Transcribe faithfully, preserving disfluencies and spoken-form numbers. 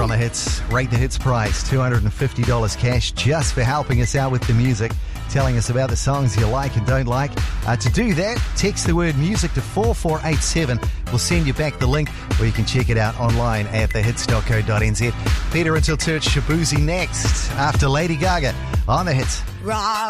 on the Hits. Rate the Hits prize, two hundred fifty dollars cash, just for helping us out with the music, telling us about the songs you like and don't like. Uh, to do that, text the word music to four four eight seven. We'll send you back the link, or you can check it out online at the hits dot co dot n z. Peter until Church Shabuzi next, after Lady Gaga on the Hits.